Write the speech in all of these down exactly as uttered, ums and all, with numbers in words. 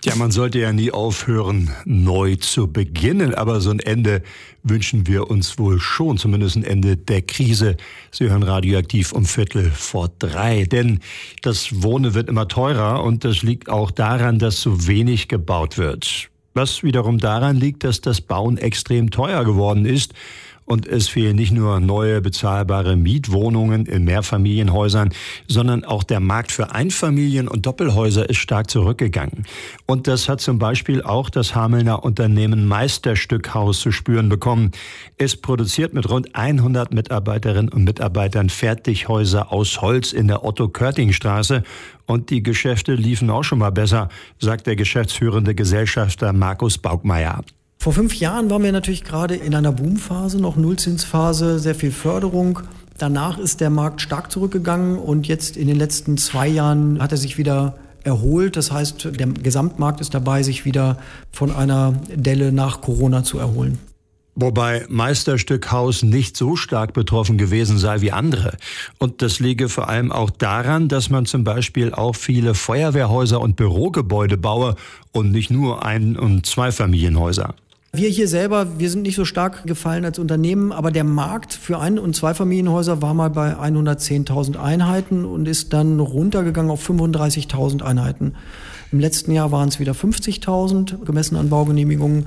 Ja, man sollte ja nie aufhören, neu zu beginnen, aber so ein Ende wünschen wir uns wohl schon, zumindest ein Ende der Krise. Sie hören Radioaktiv um Viertel vor drei, denn das Wohnen wird immer teurer und das liegt auch daran, dass so wenig gebaut wird. Was wiederum daran liegt, dass das Bauen extrem teuer geworden ist. Und es fehlen nicht nur neue bezahlbare Mietwohnungen in Mehrfamilienhäusern, sondern auch der Markt für Einfamilien- und Doppelhäuser ist stark zurückgegangen. Und das hat zum Beispiel auch das Hamelner Unternehmen Meisterstückhaus zu spüren bekommen. Es produziert mit rund hundert Mitarbeiterinnen und Mitarbeitern Fertighäuser aus Holz in der Otto-Körting-Straße. Und die Geschäfte liefen auch schon mal besser, sagt der geschäftsführende Gesellschafter Markus Baugmeier. Vor fünf Jahren waren wir natürlich gerade in einer Boomphase, noch Nullzinsphase, sehr viel Förderung. Danach ist der Markt stark zurückgegangen und jetzt in den letzten zwei Jahren hat er sich wieder erholt. Das heißt, der Gesamtmarkt ist dabei, sich wieder von einer Delle nach Corona zu erholen. Wobei Meisterstückhaus nicht so stark betroffen gewesen sei wie andere. Und das liege vor allem auch daran, dass man zum Beispiel auch viele Feuerwehrhäuser und Bürogebäude baue und nicht nur Ein- und Zweifamilienhäuser. Wir hier selber, wir sind nicht so stark gefallen als Unternehmen, aber der Markt für Ein- und Zweifamilienhäuser war mal bei hundertzehntausend Einheiten und ist dann runtergegangen auf fünfunddreißigtausend Einheiten. Im letzten Jahr waren es wieder fünfzigtausend, gemessen an Baugenehmigungen.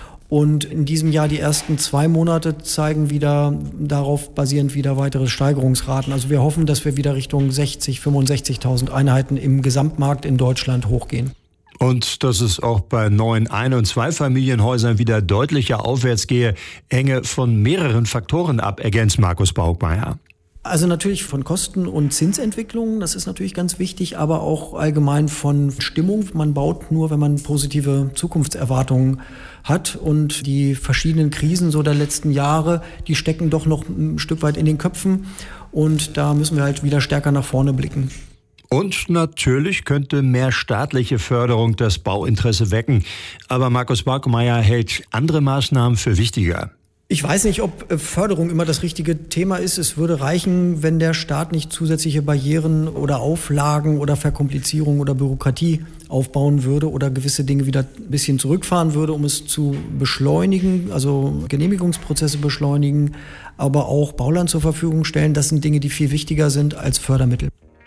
Und in diesem Jahr die ersten zwei Monate zeigen wieder darauf basierend wieder weitere Steigerungsraten. Also wir hoffen, dass wir wieder Richtung sechzig, fünfundsechzigtausend Einheiten im Gesamtmarkt in Deutschland hochgehen. Und dass es auch bei neuen Ein- und Zweifamilienhäusern wieder deutlicher aufwärts gehe, hänge von mehreren Faktoren ab, ergänzt Markus Baugmeier. Also natürlich von Kosten- und Zinsentwicklungen, das ist natürlich ganz wichtig, aber auch allgemein von Stimmung. Man baut nur, wenn man positive Zukunftserwartungen hat, und die verschiedenen Krisen so der letzten Jahre, die stecken doch noch ein Stück weit in den Köpfen, und da müssen wir halt wieder stärker nach vorne blicken. Und natürlich könnte mehr staatliche Förderung das Bauinteresse wecken. Aber Markus Baugmeier hält andere Maßnahmen für wichtiger. Ich weiß nicht, ob Förderung immer das richtige Thema ist. Es würde reichen, wenn der Staat nicht zusätzliche Barrieren oder Auflagen oder Verkomplizierung oder Bürokratie aufbauen würde oder gewisse Dinge wieder ein bisschen zurückfahren würde, um es zu beschleunigen, also Genehmigungsprozesse beschleunigen, aber auch Bauland zur Verfügung stellen. Das sind Dinge, die viel wichtiger sind als Fördermittel.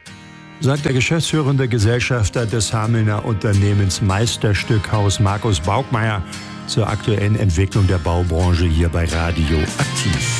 Sagt der geschäftsführende Gesellschafter des Hamelner Unternehmens Meisterstückhaus Markus Baugmeier zur aktuellen Entwicklung der Baubranche hier bei Radio Aktiv.